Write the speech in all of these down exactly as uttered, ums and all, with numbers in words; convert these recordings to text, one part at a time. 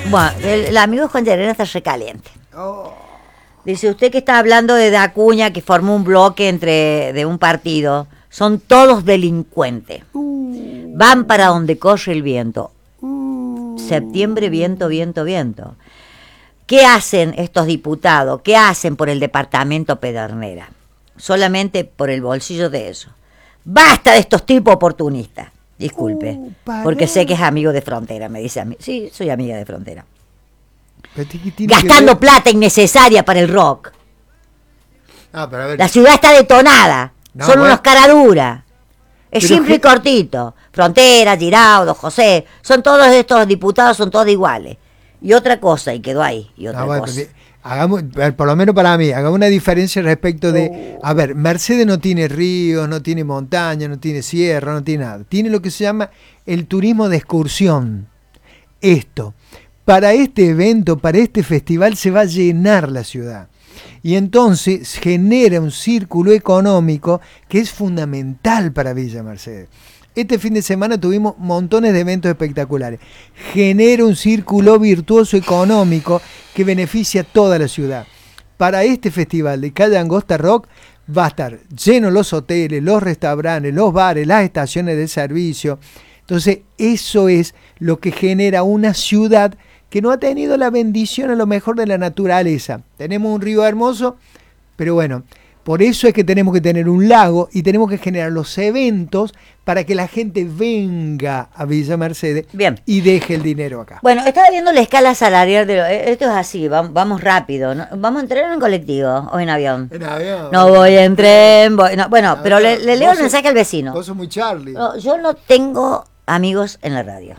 Bueno, el, el amigo Juan Llerena está recaliente. Oh. Dice, usted que está hablando de Dacuña, que formó un bloque entre de un partido, son todos delincuentes. Uh. Van para donde corre el viento. Uh. Septiembre, viento, viento, viento. ¿Qué hacen estos diputados? ¿Qué hacen por el departamento Pedernera? Solamente por el bolsillo de eso. Basta de estos tipos oportunistas. Disculpe, Uh, porque sé que es amigo de Frontera, me dice a mí. Sí, soy amiga de Frontera. Tiene Gastando ver... plata innecesaria para el rock. Ah, pero a ver. La ciudad está detonada. No, Son bueno. unos caraduras. Es Pero simple que... y cortito. Frontera, Giraudo, José. Son todos estos diputados, son todos iguales. Y otra cosa, y quedó ahí. Y otra No, bueno, cosa. Hagamos, por lo menos para mí, hagamos una diferencia respecto de, a ver, Mercedes no tiene ríos, no tiene montaña, no tiene sierra, no tiene nada. Tiene lo que se llama el turismo de excursión. Esto, para este evento, para este festival se va a llenar la ciudad. Y entonces genera un círculo económico que es fundamental para Villa Mercedes. Este fin de semana tuvimos montones de eventos espectaculares. Genera un círculo virtuoso económico que beneficia a toda la ciudad. Para este festival de Calle Angosta Rock va a estar llenos los hoteles, los restaurantes, los bares, las estaciones de servicio. Entonces eso es lo que genera una ciudad que no ha tenido la bendición a lo mejor de la naturaleza. Tenemos un río hermoso, pero bueno, por eso es que tenemos que tener un lago y tenemos que generar los eventos para que la gente venga a Villa Mercedes. Bien. Y deje el dinero acá. Bueno, estaba viendo la escala salarial de lo, esto es así, vamos, vamos rápido, ¿no? ¿Vamos en tren o en colectivo o en avión? En avión. No voy en tren, voy, no, bueno, En pero avión. le, le leo Vos el mensaje sos- al vecino. Vos sos muy Charlie. No, yo no tengo amigos en la radio.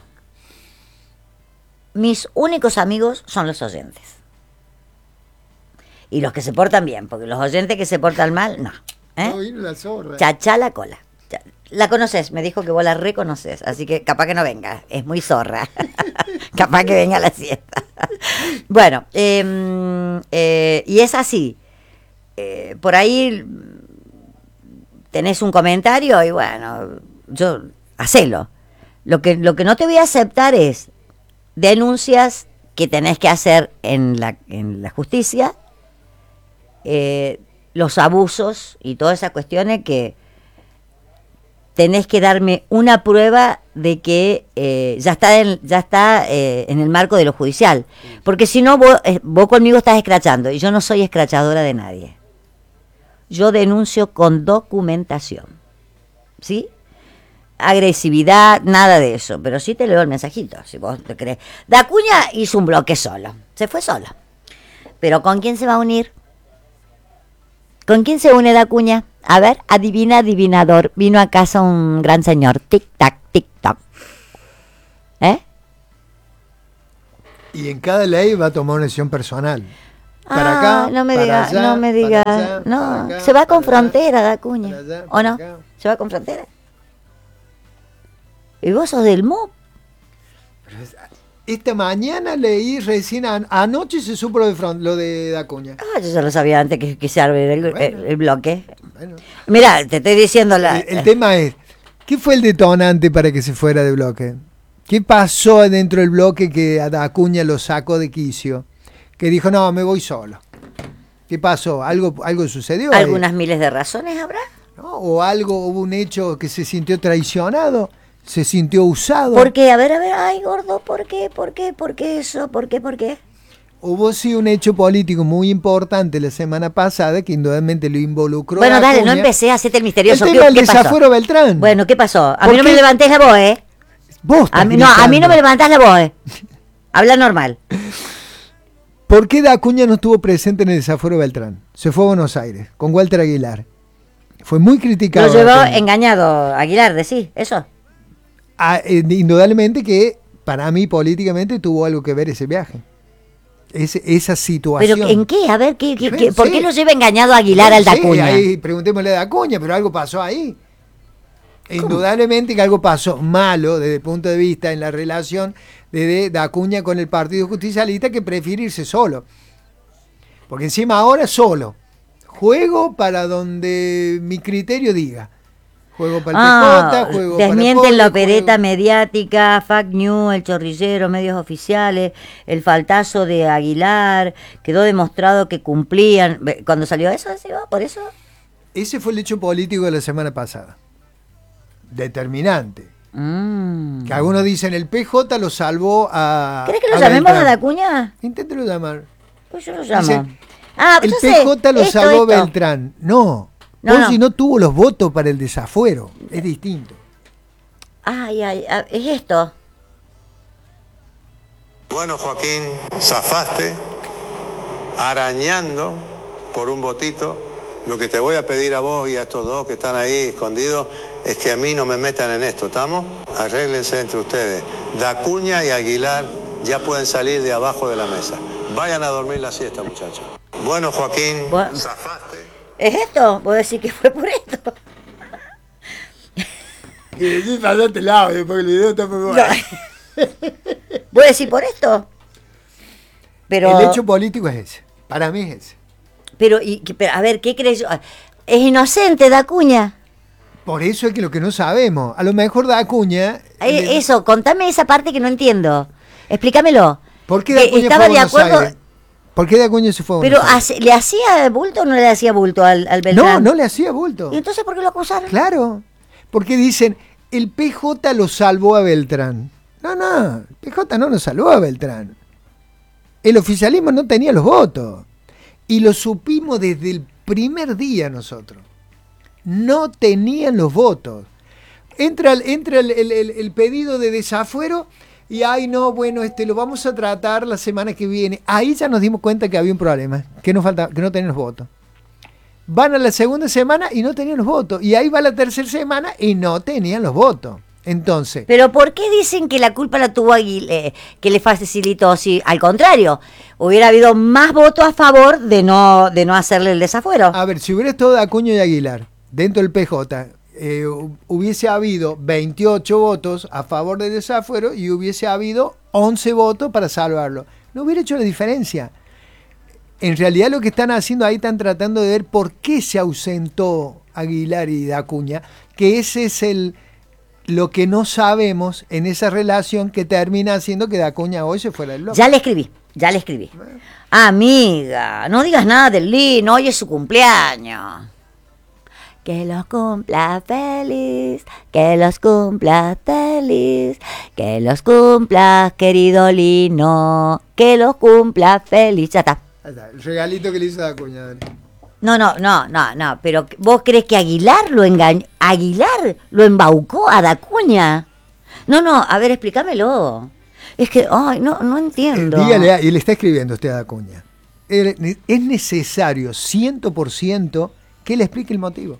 Mis únicos amigos son los oyentes. Y los que se portan bien, porque los oyentes que se portan mal, no. ¿eh? No, vino la zorra. Chachá la cola. Cha- La conoces, me dijo que vos la reconoces, así que capaz que no venga, es muy zorra. Capaz que venga a la siesta. Bueno, eh, eh, y es así. Eh, por ahí tenés un comentario y bueno, yo, hacelo. Lo que, lo que no te voy a aceptar es denuncias que tenés que hacer en la, en la justicia, eh, los abusos y todas esas cuestiones que tenés que darme una prueba de que eh, ya está, en, ya está eh, en el marco de lo judicial. Porque si no, vos, eh, vos conmigo estás escrachando y yo no soy escrachadora de nadie. Yo denuncio con documentación. ¿Sí? Agresividad, nada de eso. Pero sí te leo el mensajito, si vos te crees. Dacuña hizo un bloque solo. Se fue solo. Pero ¿con quién se va a unir? ¿Con quién se une Dacuña? A ver, adivina, adivinador. Vino a casa un gran señor. Tic-tac, tic-tac. ¿Eh? Y en cada ley va a tomar una decisión personal. Para Ah, acá, no me para diga, allá, no me para diga. allá, No, para acá, se va con para allá, Frontera, Dacuña. para allá, ¿O para no? acá. Se va con Frontera. ¿Y vos sos del M O P? Esta mañana leí recién, an- anoche se supo lo de, Front, lo de Dacuña. Ah, yo ya lo sabía antes que, que se arme el, Bueno. el- el bloque. Bueno, Mira, te estoy diciendo la... el, el tema es, ¿qué fue el detonante para que se fuera de bloque? ¿Qué pasó dentro del bloque que a Dacuña lo sacó de quicio? Que dijo, no, me voy solo. ¿Qué pasó? ¿Algo, algo sucedió? ahí? Algunas miles de razones habrá. ¿No? ¿O algo, hubo un hecho que se sintió traicionado? ¿Se sintió usado? ¿Por qué? A ver, a ver, ay, gordo, ¿por qué? ¿Por qué? ¿Por qué eso? ¿Por qué? ¿Por qué? Hubo sí un hecho político muy importante la semana pasada que indudablemente lo involucró. Bueno, a dale, no Acuña. empecé a hacerte el El misterioso. tema del ¿Qué, qué pasó? desafuero Beltrán. Bueno, ¿qué pasó? A ¿Por mí no qué? me levantés la voz, ¿eh? Vos estás A mí, no, a mí no me gritando. levantás la voz, ¿eh? Habla normal. ¿Por qué Dacuña no estuvo presente en el desafuero Beltrán? Se fue a Buenos Aires con Walter Aguilar. Fue muy criticado. Lo llevó Dacuña. engañado Aguilar, decís, eso. Ah, eh, indudablemente que para mí políticamente tuvo algo que ver ese viaje. Ese, esa situación. ¿Pero en qué? A ver, ¿qué, qué, Yo qué- no ¿por sé. qué lo lleva engañado Aguilar No al sé, Dacuña? ahí preguntémosle a Dacuña, pero algo pasó ahí. Indudablemente que algo pasó malo desde el punto de vista en la relación de, de Dacuña con el Partido Justicialista, que prefiere irse solo. Porque encima ahora solo. Juego para donde mi criterio diga. Juego para el Ah, P J, juego desmienten para la Pole, opereta juego- mediática, Fact News, El Chorrillero, medios oficiales, el faltazo de Aguilar, quedó demostrado que cumplían. Ve, Cuando salió eso, ¿sí, va? ¿Por eso? Ese fue el hecho político de la semana pasada. Determinante. Mm. Que algunos dicen el P J lo salvó a. ¿Querés que lo a llamemos a Beltrán. Dacuña? Inténtelo llamar. Pues yo lo llamo. Dicen, ah, el yo P sé, J lo esto, salvó esto. Beltrán. No. No, Ponzi no. no tuvo los votos para el desafuero. Es distinto. Ay, ay, ah, es esto. Bueno, Joaquín, zafaste arañando por un votito. Lo que te voy a pedir a vos y a estos dos que están ahí escondidos es que a mí no me metan en esto, ¿estamos? Arréglense entre ustedes. Dacuña y Aguilar ya pueden salir de abajo de la mesa. Vayan a dormir la siesta, muchachos. Bueno, Joaquín, Bueno. zafaste. ¿Es esto? ¿Puedo decir que fue por esto? Y decís, pasate el audio, porque el video está muy No. ¿Voy a decir por esto? Pero, El hecho político es ese. Para mí es ese. pero, y, que- pero, a ver, ¿qué crees yo? Es inocente Dacuña. Por eso es que lo que no sabemos. A lo mejor da Acuña. Eh, Eso, contame esa parte que no entiendo. Explícamelo. ¿Por qué Que Dacuña estaba fue a de Buenos acuerdo, Aires? ¿Por qué Dacuña se fue a pero Buenos Aires? hace- ¿le hacía bulto o no le hacía bulto al, al No, Beltrán? no le hacía bulto. ¿Y entonces por qué lo acusaron? Claro. Porque dicen, el P J lo salvó a Beltrán. No, no, el P J no lo salvó a Beltrán. El oficialismo no tenía los votos. Y lo supimos desde el primer día nosotros. No tenían los votos. Entra, el- entra el, el- el- el pedido de desafuero y, ay, no, bueno, este lo vamos a tratar la semana que viene. Ahí ya nos dimos cuenta que había un problema, que, nos falta, que no tenían los votos. Van a la segunda semana y no tenían los votos. Y ahí va la tercera semana y no tenían los votos. Entonces, Pero ¿por qué dicen que la culpa la tuvo Aguilera, que le facilitó? Si al contrario, hubiera habido más votos a favor de no de no hacerle el desafuero. a ver, si hubiera estado Acuña y Aguilar dentro del P J, eh, hu- hubiese habido veintiocho votos a favor del desafuero y hubiese habido once votos para salvarlo. No hubiera hecho la diferencia. En realidad lo que están haciendo ahí, están tratando de ver por qué se ausentó Aguilar y Acuña, que ese es el lo que no sabemos en esa relación que termina haciendo que Acuña hoy se fuera del bloque. Ya le escribí, ya le escribí. Amiga, no digas nada del Lino, hoy es su cumpleaños. Que los cumpla feliz, que los cumpla feliz, que los cumpla querido Lino, que los cumpla feliz. Ya está. Ahí está, el regalito que le hizo Acuña. Dani. No, no, no, no, no, pero ¿vos crees que Aguilar lo engañó? ¿Aguilar lo embaucó a Dacuña? No, no, a ver, explícamelo. Es que, ay, no, no entiendo. Eh, Dígale, a- y le está escribiendo usted a Acuña. Eh, Es necesario, ciento por ciento, que le explique el motivo.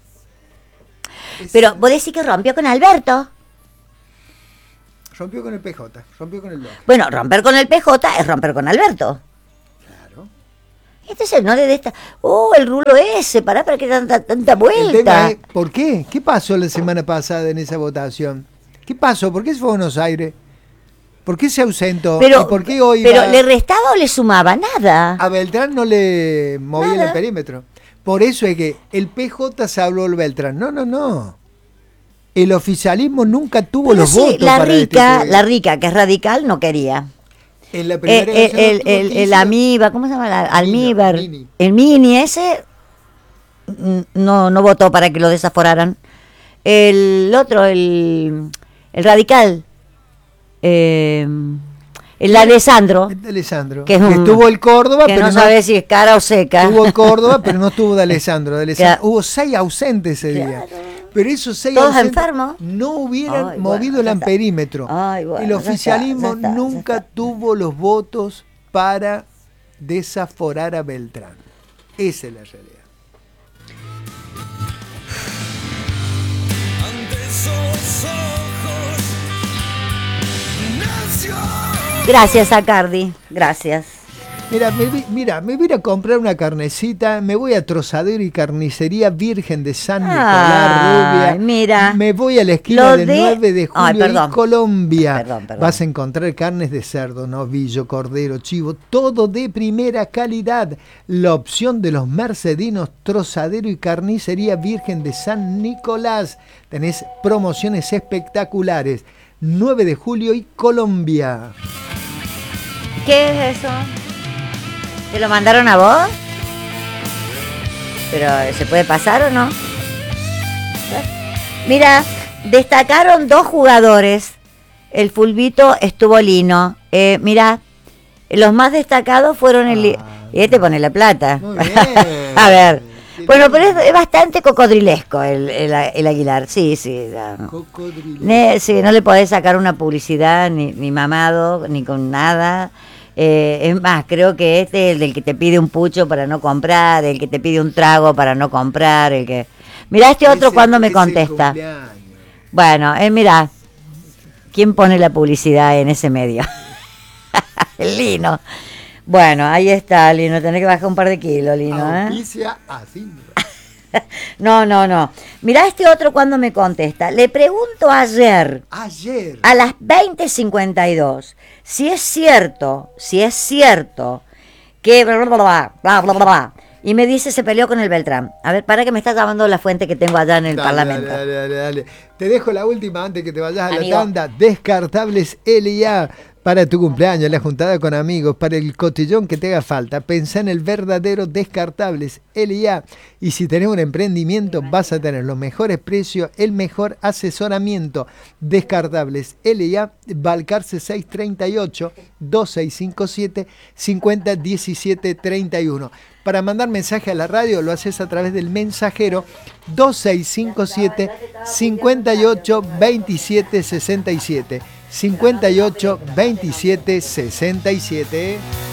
Pero vos decís que rompió con Alberto. Rompió con el P J, rompió con el bloque. Bueno, romper con el P J es romper con Alberto. Claro. Entonces no le dé esta... Oh, el rulo ese, pará, para que tanta, tanta El tema vuelta. es, ¿por qué? ¿Qué pasó la semana pasada en esa votación? ¿Qué pasó? ¿Por qué se fue a Buenos Aires? ¿Por qué se ausentó? Pero, ¿Y por qué hoy pero va- ¿le restaba o le sumaba? Nada. a Beltrán no le movía Nada. el perímetro? Por eso es que el P J se habló el Beltrán. No, no, no. El oficialismo nunca tuvo Pero los sí, votos la para rica, destituir. la rica, que es radical, no quería. En la Eh, primera eh, elección el, no tuvo el, el quince. amiba, ¿cómo se llama? La- Almíbar. Mini. El mini ese mm, no, no votó para que lo desaforaran. El otro, el, el radical, eh, el Alessandro, El de Alessandro. que Que, es un- estuvo el Córdoba, que pero no no, sabe si es cara o seca. tuvo Córdoba, pero no estuvo de Alessandro. De Alessandro. Claro. Hubo seis ausentes ese día. Pero esos seis Todos ausentes enfermos. no hubieran Ay, movido bueno, ya el está. amperímetro. Ay, bueno, el ya está, oficialismo ya está, ya nunca está. tuvo los votos para desaforar a Beltrán. Esa es la realidad. Ante esos ojos nació Gracias, Acardi. Gracias. Mira, me, vi- mira, me voy a ir a comprar una carnecita, me voy a Trozadero y Carnicería Virgen de San Nicolás, Ay, Rubia. mira. Me voy a la esquina Lo del de- nueve de julio Ay, perdón. y Colombia. Perdón, perdón. Vas a encontrar carnes de cerdo, novillo, cordero, chivo, todo de primera calidad. La opción de los mercedinos Trozadero y Carnicería Virgen de San Nicolás. Tenés promociones espectaculares. nueve de julio y Colombia. ¿Qué es eso? ¿Te lo mandaron a vos? ¿Pero se puede pasar o no? Mira, destacaron dos jugadores. El fulbito estuvo Lino. Eh, mira, los más destacados fueron el... Ah, y este pone la plata. Muy bien. A ver. Qué Bueno, pero lindo. es, es bastante cocodrilesco el, el, el Aguilar. Sí, sí. ya. Cocodrilo. Ne- sí, no le podés sacar una publicidad ni, ni mamado, ni con nada. Eh, es más, creo que este es el del que te pide un pucho para no comprar, el que te pide un trago para no comprar, el que... Mirá este otro Ese- cuando me ese contesta. cumpleaños. Bueno, eh, mirá, ¿quién pone la publicidad en ese medio? El Lino. Bueno, ahí está, Lino, tenés que bajar un par de kilos, Lino, ¿eh? Auspicia a Sindra. No, no, no. Mirá este otro cuando me contesta. Le pregunto ayer... Ayer. a las veinte cincuenta y dos, si es cierto, si es cierto que bla, bla, bla, bla, bla, bla, bla, y me dice se peleó con el Beltrán. A ver, para que me está llamando la fuente que tengo allá en el Dale, Parlamento. Dale, dale, dale. Te dejo la última antes que te vayas a Amigo. la tanda. Descartables L I A para tu cumpleaños, la juntada con amigos, para el cotillón que te haga falta. Pensá en el verdadero Descartables L I A. Y si tenés un emprendimiento, vas a tener los mejores precios, el mejor asesoramiento. Descartables L I A, Balcarce seiscientos treinta y ocho, veintiséis cincuenta y siete, cincuenta diecisiete treinta y uno. Para mandar mensaje a la radio lo haces a través del mensajero veintiséis cincuenta y siete, cincuenta y ocho veintisiete sesenta y siete. cincuenta y ocho veintisiete sesenta y siete.